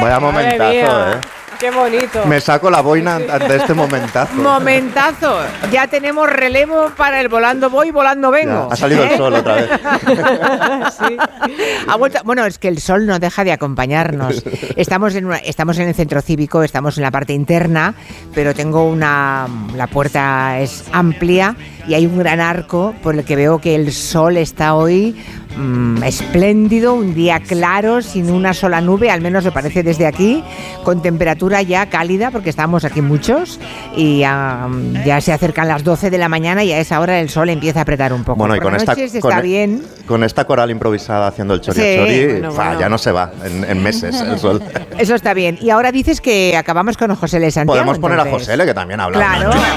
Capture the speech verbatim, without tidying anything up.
Vaya momentazo, ¿eh? Qué bonito. Me saco la boina de este momentazo. Momentazo. Ya tenemos relevo para el volando voy, volando vengo. Ya, ha salido el sol otra vez. Sí. Ha vuelto, bueno, es que el sol no deja de acompañarnos. Estamos en, una, estamos en el centro cívico, estamos en la parte interna, pero tengo una... La puerta es amplia y hay un gran arco por el que veo que el sol está hoy mmm, espléndido, un día claro, sin una sola nube, al menos me parece desde aquí, con temperatura ya cálida, porque estamos aquí muchos, y um, ya se acercan las doce de la mañana y a esa hora el sol empieza a apretar un poco. Bueno, y por con esta, noches con, está bien. Con esta coral improvisada haciendo el chori Sí, chori, bueno, fa, bueno. ya no se va en, en meses el sol. Eso está bien. Y ahora dices que acabamos con José L. Santiago. Podemos poner entonces. a José L, que también habla. Claro.